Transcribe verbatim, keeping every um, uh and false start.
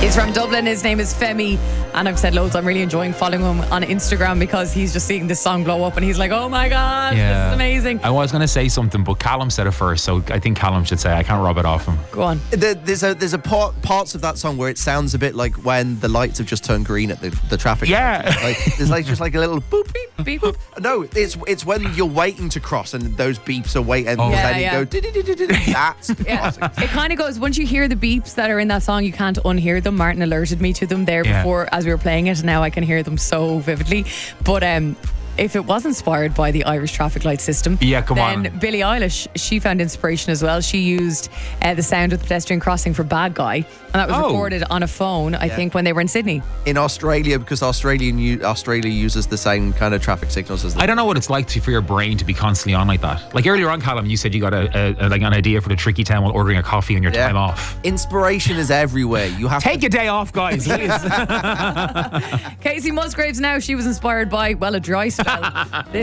He's from Dublin. His name is Femi. And I've said loads, I'm really enjoying following him on Instagram because he's just seeing this song blow up and he's like, oh my God, Yeah. this is amazing. I was going to say something, but Callum said it first, so I think Callum should say. I can't rub it off him. Go on. There- There's a there's a part parts of that song where it sounds a bit like when the lights have just turned green at the, the traffic. Yeah. lights. Like, there's like just like a little boop beep. Beep, boop. No, it's it's when you're waiting to cross and those beeps are waiting. Oh. And Yeah, then you yeah. go. "Di-di-di-di-di-di." That's the Yeah. classic. It kind of goes, once you hear the beeps that are in that song, you can't unhear them. Martin alerted me to them there Yeah. before as we were playing it. Now I can hear them so vividly. But um, if it was inspired by the Irish traffic light system, Yeah, come then on. Billie Eilish, she found inspiration as well. She used uh, the sound of the pedestrian crossing for Bad Guy. And that was Oh. recorded on a phone, I think, when they were in Sydney. In Australia, because Australian u- Australia uses the same kind of traffic signals as. I don't know what it's like to, for your brain to be constantly on like that. Like earlier on, Callum, you said you got a, a, a like an idea for the tricky town while ordering a coffee on your Yeah. time off. Inspiration is everywhere. You have Take to a day off, guys. Please. Casey Musgraves now, she was inspired by, well, a dry spell.